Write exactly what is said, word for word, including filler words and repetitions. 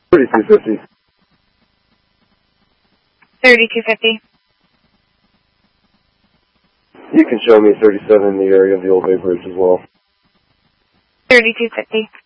thirty-two fifty. thirty-two fifty. You can show me thirty-seven in the area of the Old Bay Bridge as well. thirty-two fifty.